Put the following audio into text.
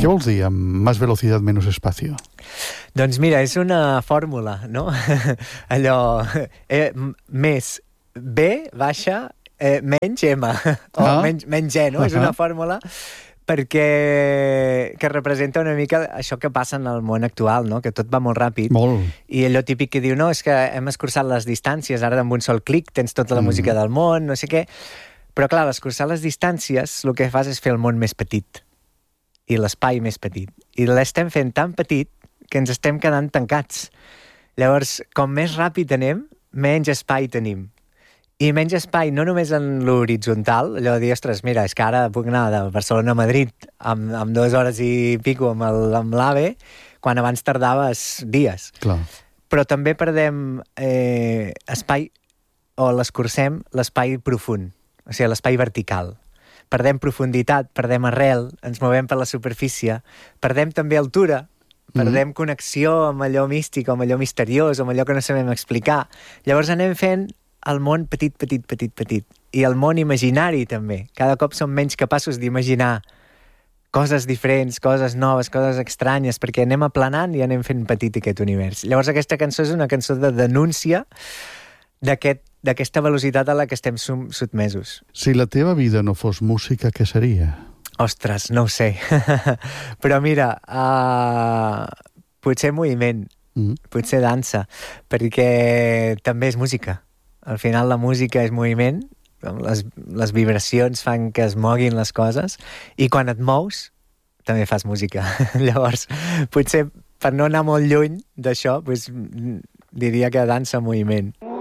Què vols dir amb más velocidad, menos espacio? Doncs mira, és una fórmula, no? Allò, més B baixa menys M, o menys G, no? És una fórmula perquè que representa una mica això que passa en el món actual, no? Que tot va molt ràpid. Molt. I allò típic que diu, no, és que hem escurçat les distàncies, ara amb un sol clic tens tota la música del món, no sé què. Però clar, l'escurçar les distàncies el que fas és fer el món més petit i l'espai més petit. I l'estem fent tan petit que ens estem quedant tancats. Llavors, com més ràpid anem, menys espai tenim. I menys espai, no només en l'horitzontal, allò de dir, ostres, mira, és que ara puc anar de Barcelona a Madrid amb 2 hores i pico amb l'AVE, quan abans tardaves dies. Clar. Però també perdem espai, o l'escurcem, l'espai profund, o sigui, l'espai vertical. Perdem profunditat, perdem arrel, ens movem per la superfície, perdem també altura, perdem connexió amb allò místic, amb allò misteriós, amb allò que no sabem explicar. Llavors anem fent el món petit. I el món imaginari, també. Cada cop som menys capaços d'imaginar coses diferents, coses noves, coses estranyes, perquè anem aplanant i anem fent petit aquest univers. Llavors aquesta cançó és una cançó de denúncia d'aquesta velocitat a la que estem sotmesos. Si la teva vida no fos música, què seria? Ostres, no ho sé. Però mira, potser moviment, potser dansa, perquè també és música. Al final la música és moviment, les vibracions fan que es moguin les coses, i quan et mous també fas música. Llavors, potser per no anar molt lluny d'això, diria que dansa moviment.